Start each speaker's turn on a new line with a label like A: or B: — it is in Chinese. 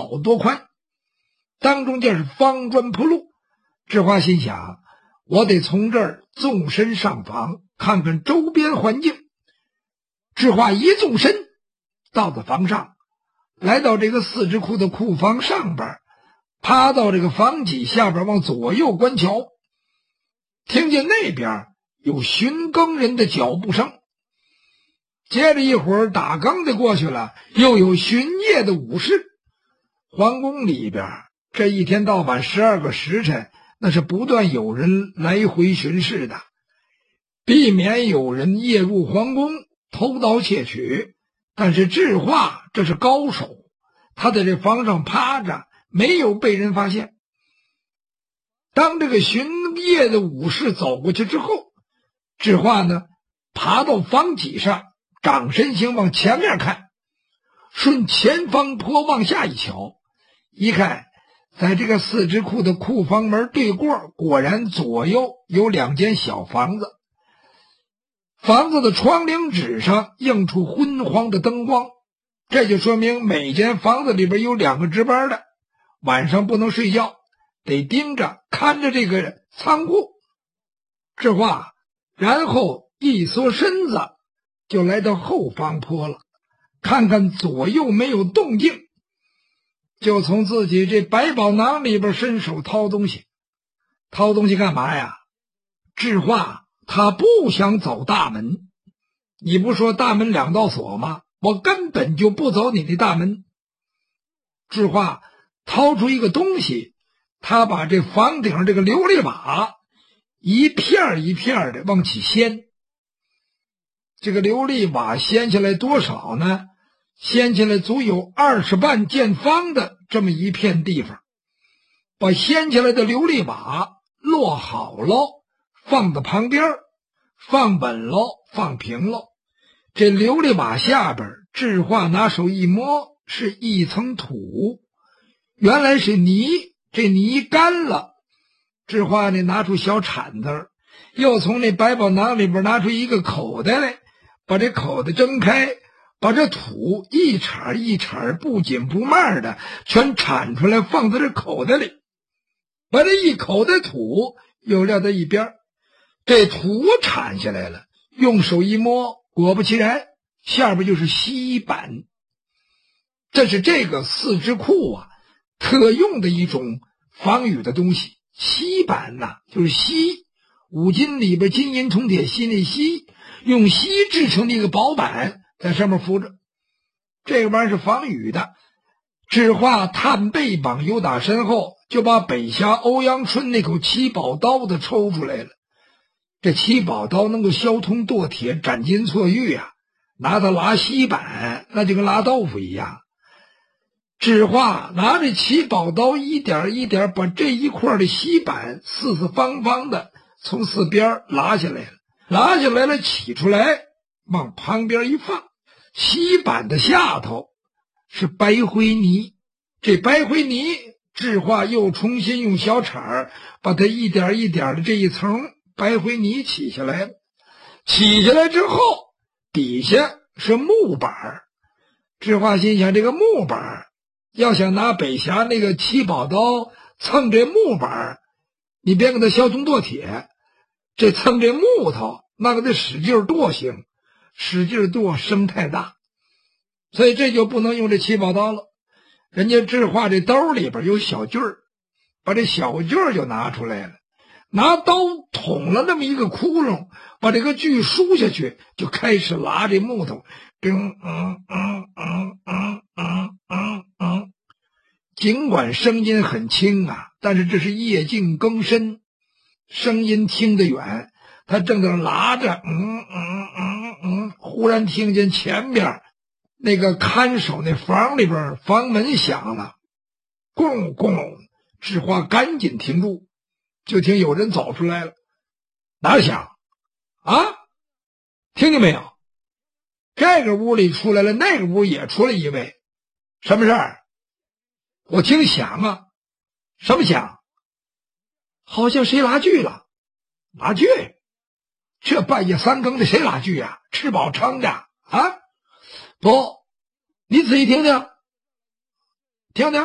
A: 好多宽，当中就是方砖铺路。智化心想，我得从这儿纵身上房，看看周边环境。智化一纵身到了房上，来到这个四支库的库房上边，趴到这个房脊下边，往左右观瞧，听见那边有巡更人的脚步声。接着一会儿打更的过去了，又有巡夜的武士。皇宫里边这一天到晚12个时辰，那是不断有人来回巡视的，避免有人夜入皇宫偷盗窃取。但是智化这是高手，他在这房上趴着，没有被人发现。当这个巡夜的武士走过去之后，智化呢爬到房脊上，掌身形往前面看，顺前方坡往下一瞧，一看在这个四支库的库房门对过，果然左右有2间小房子。房子的窗棂纸上映出昏黄的灯光，这就说明每间房子里边有2个值班的，晚上不能睡觉，得盯着看着这个仓库。智化然后一缩身子就来到后方坡了，看看左右没有动静，就从自己这百宝囊里边伸手掏东西。掏东西干嘛呀？智化他不想走大门，你不说大门2道锁吗？我根本就不走你的大门。智化掏出一个东西，他把这房顶上这个琉璃瓦一片一片的往起掀。这个琉璃瓦掀下来多少呢？掀起来足有20万见方的这么一片地方。把掀起来的琉璃瓦摞好喽，放到旁边，放稳喽，放平喽。这琉璃瓦下边，智化拿手一摸，是一层土，原来是泥。这泥干了，智化呢拿出小铲子，又从那百宝囊里边拿出一个口袋来，把这口袋睁开，把这土一铲一铲不紧不慢的全铲出来，放在这口袋里。把这一口袋土又撂在一边，这土铲下来了，用手一摸，果不其然，下边就是锡板。这是这个四支库啊特用的一种防雨的东西。锡板呐，就是锡，5金里边金银铜铁锡那锡，用锡制成的一个薄板，在上面浮着，这个玩意儿是防雨的。智化探背膀有打身后，就把北侠欧阳春那口七宝刀子抽出来了。这七宝刀能够削铜剁铁，斩金错玉啊，拿它拉锡板那就跟拉豆腐一样。智化拿着七宝刀一点一点把这一块的锡板四四方方的从四边拉下来了，拉下来了，起出来往旁边一放。锡板的下头是白灰泥，这白灰泥智化又重新用小铲把它一点一点的这一层白灰泥起下来了。起下来之后，底下是木板。智化心想，这个木板要想拿北侠那个七宝刀蹭这木板，你别给它削铜剁铁，这蹭这木头那个得使劲剁行，使劲剁声太大，所以这就不能用这七宝刀了。人家智化这兜里边有小锯儿，把这小锯儿就拿出来了，拿刀捅了那么一个窟窿，把这个锯输下去，就开始拉这木头。尽管声音很轻啊，但是这是夜静更深，声音听得远。他正在那拉着，忽然听见前边那个看守那房里边房门响了，咣咣，智化赶紧停住，就听有人走出来了。哪里响啊？听见没有？这个屋里出来了，那个屋也出来一位。什么事儿？我听响啊。什么响？好像谁拉锯了。拉锯？这半夜3更的谁拉锯啊？吃饱撑的啊？不，你仔细听听，听听。